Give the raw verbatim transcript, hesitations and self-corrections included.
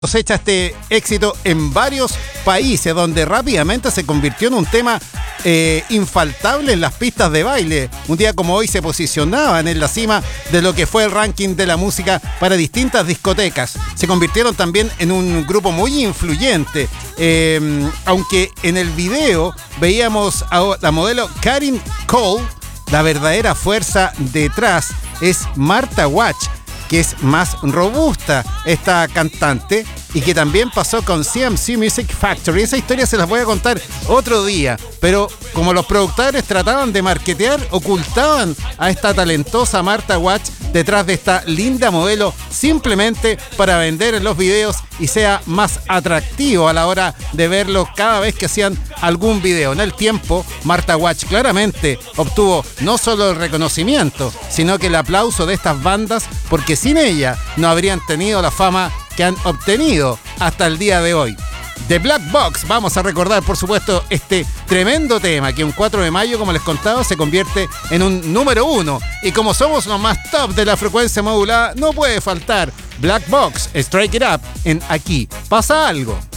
Cosecha este éxito en varios países, donde rápidamente se convirtió en un tema eh, infaltable en las pistas de baile. Un día como hoy se posicionaban en la cima de lo que fue el ranking de la música para distintas discotecas. Se convirtieron también en un grupo muy influyente, eh, aunque en el video veíamos a la modelo Karin Cole. La verdadera fuerza detrás es Martha Wash, que es más robusta esta cantante y que también pasó con C M C Music Factory. Esa historia se las voy a contar otro día, pero como los productores trataban de marketear, ocultaban a esta talentosa Martha Wash detrás de esta linda modelo simplemente para vender en los videos y sea más atractivo a la hora de verlo cada vez que hacían algún video. En el tiempo, Martha Wash claramente obtuvo no solo el reconocimiento, sino que el aplauso de estas bandas, porque sin ella no habrían tenido la fama que han obtenido hasta el día de hoy. The Black Box, vamos a recordar por supuesto este tremendo tema que un cuatro de mayo, como les contaba, se convierte en un número uno, y como somos los más top de la frecuencia modulada, no puede faltar Black Box, Strike It Up en Aquí Pasa Algo.